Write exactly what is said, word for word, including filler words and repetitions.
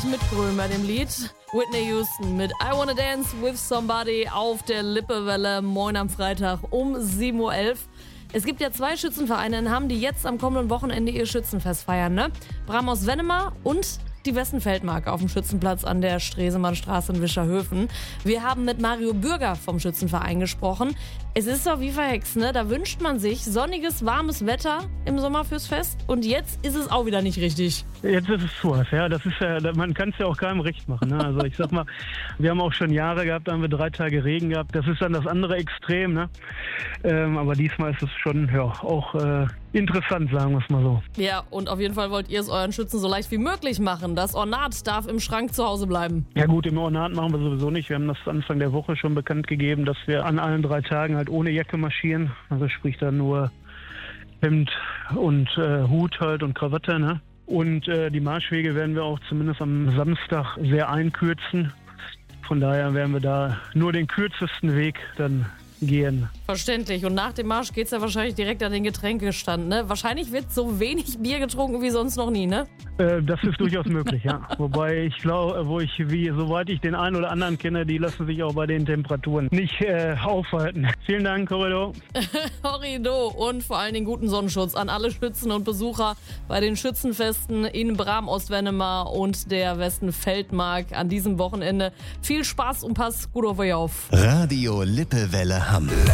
mitgrölen bei dem Lied. Whitney Houston mit I Wanna Dance With Somebody auf der Lippewelle. Moin am Freitag um sieben Uhr elf. Es gibt ja zwei Schützenvereine in Hamm, die jetzt am kommenden Wochenende ihr Schützenfest feiern, ne? Bram aus Wennemar und die Westenfeldmark auf dem Schützenplatz an der Stresemannstraße in Wischerhöfen. Wir haben mit Mario Bürger vom Schützenverein gesprochen. Es ist doch wie verhext, ne? Da wünscht man sich sonniges, warmes Wetter im Sommer fürs Fest und jetzt ist es auch wieder nicht richtig. Jetzt ist es zu was, ja. Das ist ja, man kann es ja auch keinem recht machen, ne? Also ich sag mal, wir haben auch schon Jahre gehabt, da haben wir drei Tage Regen gehabt. Das ist dann das andere Extrem, ne? Ähm, aber diesmal ist es schon, ja, auch äh, interessant, sagen wir es mal so. Ja, und auf jeden Fall wollt ihr es euren Schützen so leicht wie möglich machen. Das Ornat darf im Schrank zu Hause bleiben. Ja gut, im Ornat machen wir sowieso nicht. Wir haben das Anfang der Woche schon bekannt gegeben, dass wir an allen drei Tagen halt ohne Jacke marschieren. Also sprich dann nur Hemd und äh, Hut halt und Krawatte, ne? Und äh, die Marschwege werden wir auch zumindest am Samstag sehr einkürzen. Von daher werden wir da nur den kürzesten Weg dann gehen. Verständlich. Und nach dem Marsch geht's ja wahrscheinlich direkt an den Getränkestand, ne? Wahrscheinlich wird so wenig Bier getrunken wie sonst noch nie, ne? Äh, das ist durchaus möglich, ja. Wobei ich glaube, wo ich, wie, soweit ich den einen oder anderen kenne, die lassen sich auch bei den Temperaturen nicht äh, aufhalten. Vielen Dank, Horrido. Horrido und vor allem den guten Sonnenschutz an alle Schützen und Besucher bei den Schützenfesten in Bram, Ostwennemar und der Westenfeldmark an diesem Wochenende. Viel Spaß und pass gut auf euch auf. Radio Lippewelle Hamm.